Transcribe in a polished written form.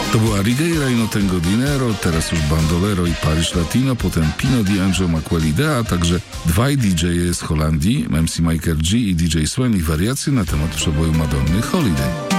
To była Righeira i No Tengo Dinero, teraz już Bandolero i Paris Latino, potem Pino D'Angelo Maquelidea, a także dwaj DJ-e z Holandii, MC Michael G i DJ Swen i wariacje na temat przeboju Madonny Holiday.